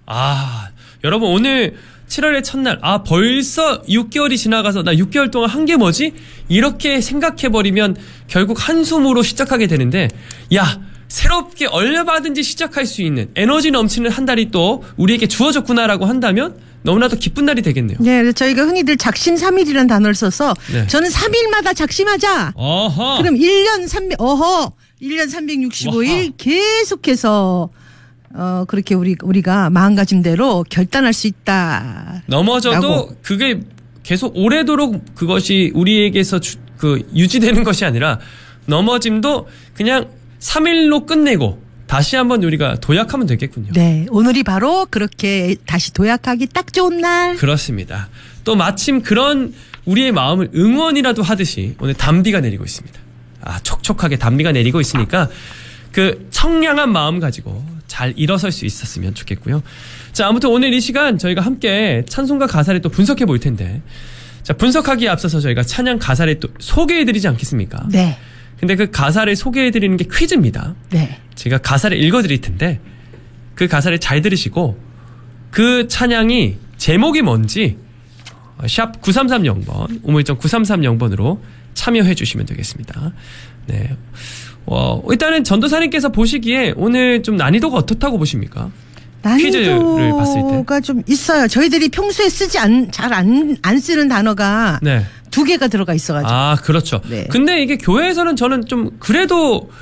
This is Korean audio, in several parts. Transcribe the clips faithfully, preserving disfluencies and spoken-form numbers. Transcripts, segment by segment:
아, 여러분 오늘 칠월의 첫날, 아 벌써 육 개월이 지나가서 나 육 개월 동안 한 게 뭐지? 이렇게 생각해버리면 결국 한숨으로 시작하게 되는데, 야 새롭게 얼마든지 시작할 수 있는 에너지 넘치는 한 달이 또 우리에게 주어졌구나라고 한다면 너무나도 기쁜 날이 되겠네요. 네, 그래서 저희가 흔히들 작심삼일이라는 단어를 써서 네. 저는 삼 일마다 작심하자. 어허. 그럼 일 년 삼백 어허 일 년 삼백육십오 일 와하. 계속해서 어 그렇게 우리 우리가 마음가짐대로 결단할 수 있다. 넘어져도 라고. 그게 계속 오래도록 그것이 우리에게서 주, 그 유지되는 것이 아니라 넘어짐도 그냥 삼 일로 끝내고 다시 한번 우리가 도약하면 되겠군요. 네, 오늘이 바로 그렇게 다시 도약하기 딱 좋은 날. 그렇습니다. 또 마침 그런 우리의 마음을 응원이라도 하듯이 오늘 단비가 내리고 있습니다. 아, 촉촉하게 단비가 내리고 있으니까 그 청량한 마음 가지고 잘 일어설 수 있었으면 좋겠고요. 자, 아무튼 오늘 이 시간 저희가 함께 찬송가 가사를 또 분석해 볼 텐데, 자, 분석하기에 앞서서 저희가 찬양 가사를 또 소개해 드리지 않겠습니까? 네. 근데 그 가사를 소개해 드리는 게 퀴즈입니다. 네. 제가 가사를 읽어 드릴 텐데 그 가사를 잘 들으시고 그 찬양이 제목이 뭔지 샵 구삼삼공 번, 우물정 구삼삼공 번으로 참여해 주시면 되겠습니다. 네. 어, 일단은 전도사님께서 보시기에 오늘 좀 난이도가 어떻다고 보십니까? 퀴즈를 봤을 때. 난이도가 좀 있어요. 저희들이 평소에 쓰지 않, 잘 안, 안 쓰는 단어가 네. 두 개가 들어가 있어가지고. 아, 그렇죠. 네. 근데 이게 교회에서는 저는 좀 그래도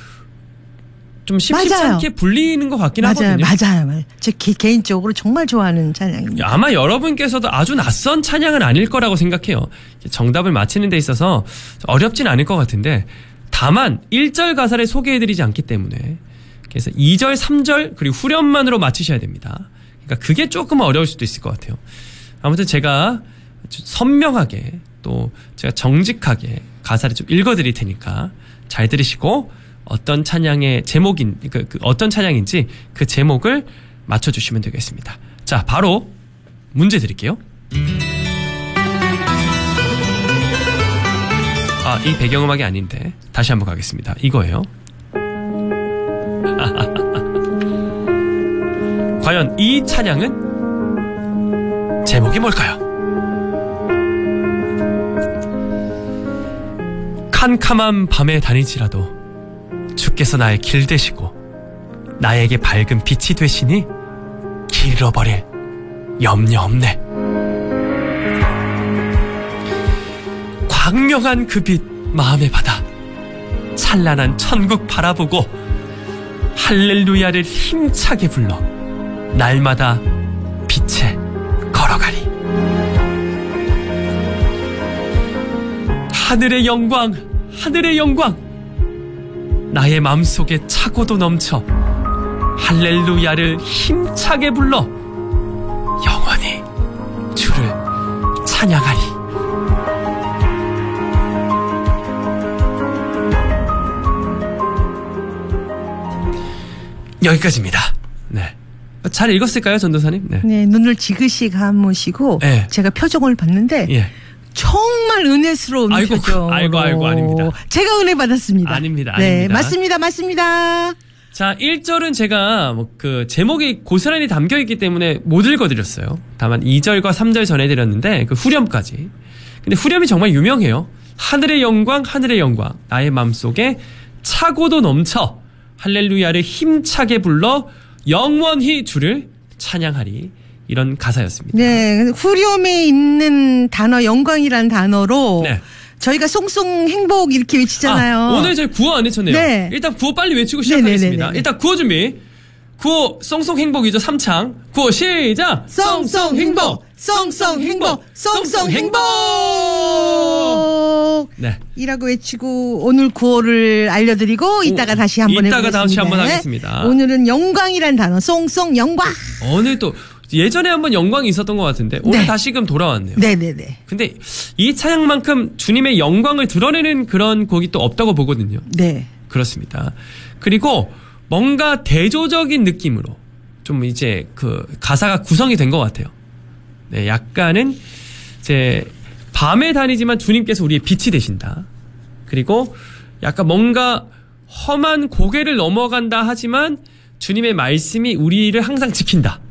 좀 쉽지 맞아요. 않게 불리는 것 같긴 맞아요, 하거든요. 맞아요, 맞아요. 저 개, 개인적으로 정말 좋아하는 찬양입니다. 아마 여러분께서도 아주 낯선 찬양은 아닐 거라고 생각해요. 정답을 맞히는 데 있어서 어렵진 않을 것 같은데, 다만 일 절 가사를 소개해드리지 않기 때문에 그래서 이 절, 삼 절 그리고 후렴만으로 맞히셔야 됩니다. 그러니까 그게 조금 어려울 수도 있을 것 같아요. 아무튼 제가 선명하게 또 제가 정직하게 가사를 좀 읽어드릴 테니까 잘 들으시고 어떤 찬양의 제목인 그, 그 어떤 찬양인지 그 제목을 맞춰주시면 되겠습니다. 자, 바로 문제 드릴게요. 아, 이 배경음악이 아닌데 다시 한번 가겠습니다. 이거예요. 과연 이 찬양은 제목이 뭘까요? 캄캄한 밤에 다니지라도 주께서 나의 길 되시고 나에게 밝은 빛이 되시니 길 잃어버릴 염려 없네. 광명한 그 빛 마음에 받아 찬란한 천국 바라보고 할렐루야를 힘차게 불러 날마다 빛에 걸어가리. 하늘의 영광, 하늘의 영광, 나의 마음속에 차고도 넘쳐 할렐루야를 힘차게 불러 영원히 주를 찬양하리. 여기까지입니다. 네. 잘 읽었을까요, 전도사님? 네. 네, 눈을 지그시 감으시고 네. 제가 표정을 봤는데 예. 정말 은혜스러운 아이고, 표정. 아이고, 아이고, 아닙니다. 제가 은혜 받았습니다. 아닙니다, 네, 아닙니다. 맞습니다, 맞습니다. 자, 일 절은 제가 뭐 그 제목이 고스란히 담겨 있기 때문에 못 읽어드렸어요. 다만 이 절과 삼 절 전해드렸는데 그 후렴까지. 근데 후렴이 정말 유명해요. 하늘의 영광, 하늘의 영광, 나의 마음속에 차고도 넘쳐 할렐루야를 힘차게 불러 영원히 주를 찬양하리. 이런 가사였습니다. 네, 후렴에 있는 단어 영광이라는 단어로 네. 저희가 송송 행복 이렇게 외치잖아요. 아, 오늘 저희 구호 안 외쳤네요. 네. 일단 구호 빨리 외치고 시작하겠습니다. 네네네네. 일단 구호 준비. 구호 송송 행복이죠. 삼창. 구호 시작. 송송 행복, 송송 행복, 송송 행복. 네. 이라고 외치고 오늘 구호를 알려드리고 이따가 다시 한번 해보겠습니다. 이따가 다시 한번 하겠습니다. 오늘은 영광이란 단어, 송송 영광. 오늘 또 예전에 한번 영광이 있었던 것 같은데 오늘 네. 다시금 돌아왔네요. 네네네. 근데 이 찬양만큼 주님의 영광을 드러내는 그런 곡이 또 없다고 보거든요. 네. 그렇습니다. 그리고 뭔가 대조적인 느낌으로 좀 이제 그 가사가 구성이 된 것 같아요. 네, 약간은 이제 밤에 다니지만 주님께서 우리의 빛이 되신다. 그리고 약간 뭔가 험한 고개를 넘어간다 하지만 주님의 말씀이 우리를 항상 지킨다.